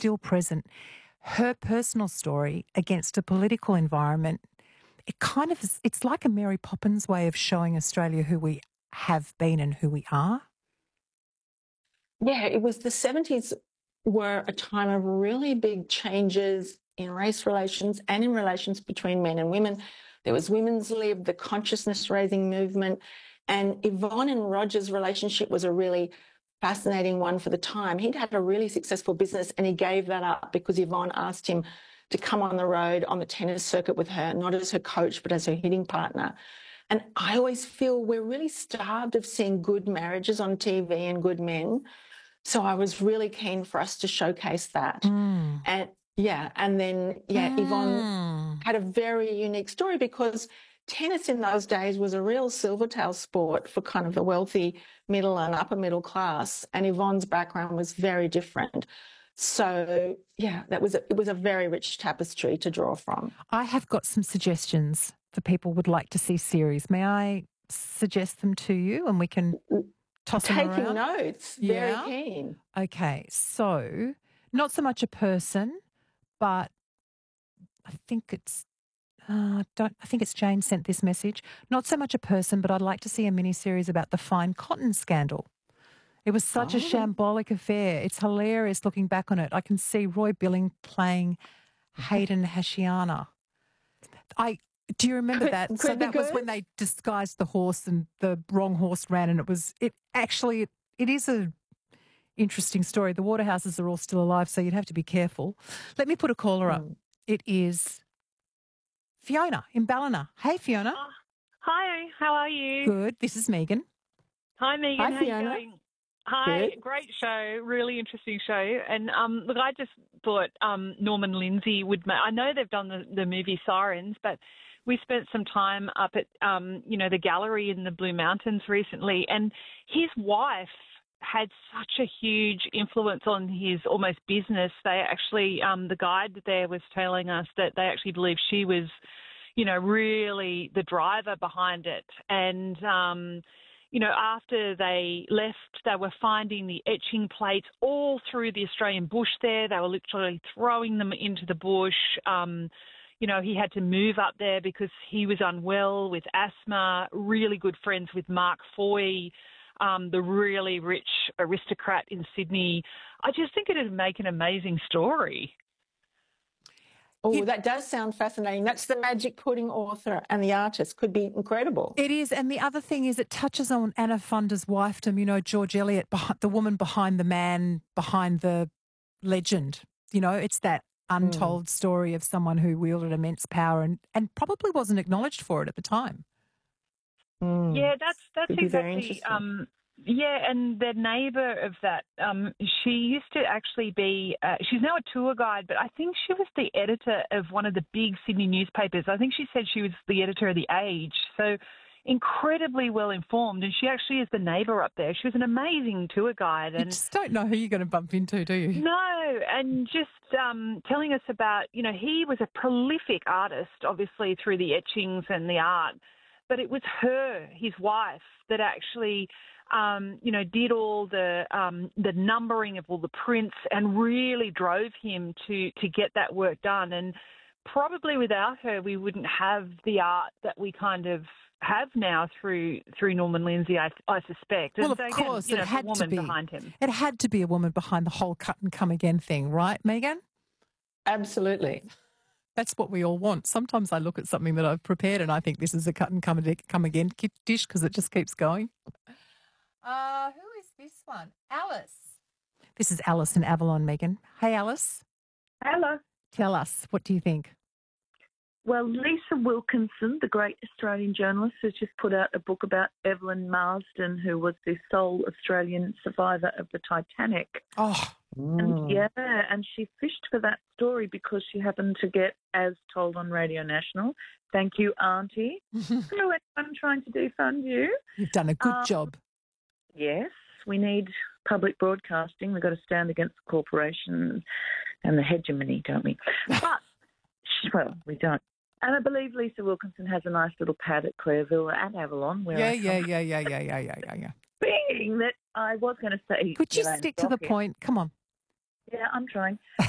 still present. Her personal story against a political environment, it's like a Mary Poppins way of showing Australia who we have been and who we are. Yeah, it was the 70s were a time of really big changes in race relations and in relations between men and women. There was women's lib, the consciousness raising movement, and Yvonne and Roger's relationship was a really fascinating one for the time. He'd had a really successful business and he gave that up because Yvonne asked him to come on the road on the tennis circuit with her, not as her coach, but as her hitting partner. And I always feel we're really starved of seeing good marriages on TV and good men. So I was really keen for us to showcase that. And then Yvonne had a very unique story because tennis in those days was a real silvertail sport for kind of the wealthy middle and upper middle class. And Yvonne's background was very different. So, it was a very rich tapestry to draw from. I have got some suggestions for people who would like to see series. May I suggest them to you and we can toss them around? Taking notes, very keen. Okay, so not so much a person, but I think it's Jane sent this message. Not so much a person, but I'd like to see a mini-series about the fine cotton scandal. It was such a shambolic affair. It's hilarious looking back on it. I can see Roy Billing playing Hayden Hashiana. Do you remember that? So that was when they disguised the horse and the wrong horse ran, and it is a interesting story. The Waterhouses are all still alive, so you'd have to be careful. Let me put a caller up. It is Fiona in Ballina. Hey, Fiona. Hi, how are you? Good. This is Megan. Hi, Megan. Hi, how Fiona. are you going? Hi, Good. Great show, really interesting show. And look, I just thought Norman Lindsay would. I know they've done the movie Sirens, but we spent some time up at the gallery in the Blue Mountains recently, and his wife had such a huge influence on his almost business. They actually, the guide there was telling us that they actually believe she was, really the driver behind it. And after they left, they were finding the etching plates all through the Australian bush there. They were literally throwing them into the bush. He had to move up there because he was unwell with asthma, really good friends with Mark Foy, the really rich aristocrat in Sydney. I just think it would make an amazing story. Oh, that does sound fascinating. That's the magic pudding author and the artist. Could be incredible. It is. And the other thing is it touches on Anna Funder's wifedom, George Eliot, the woman behind the man, behind the legend. It's that untold story of someone who wielded immense power and probably wasn't acknowledged for it at the time. Yeah, that's exactly. And the neighbour of that, she used to actually be, she's now a tour guide, but I think she was the editor of one of the big Sydney newspapers. I think she said she was the editor of The Age. So incredibly well informed, and she actually is the neighbour up there. She was an amazing tour guide. You just don't know who you're going to bump into, do you? No, and just telling us about, he was a prolific artist, obviously, through the etchings and the art. But it was his wife, that actually, did all the numbering of all the prints and really drove him to get that work done. And probably without her, we wouldn't have the art that we kind of have now through Norman Lindsay, I suspect. Well, and of so, course, again, it had a woman to be behind him. It had to be a woman behind the whole cut and come again thing, right, Megan? Absolutely. That's what we all want. Sometimes I look at something that I've prepared and I think this is a cut and come again dish because it just keeps going. Who is this one? Alice. This is Alice in Avalon, Megan. Hey, Alice. Hello. Tell us, what do you think? Well, Lisa Wilkinson, the great Australian journalist, has just put out a book about Evelyn Marsden, who was the sole Australian survivor of the Titanic. Oh. And she fished for that story because she happened to get, as told on Radio National, thank you, Auntie. Hello, I'm trying to defund you. You've done a good job. Yes, we need public broadcasting. We've got to stand against the corporation and the hegemony, don't we? But, well, we don't. And I believe Lisa Wilkinson has a nice little pad at Clareville and Avalon. Where Yeah. Being that I was going to say... Could you stick to the point? Come on. Yeah, I'm trying.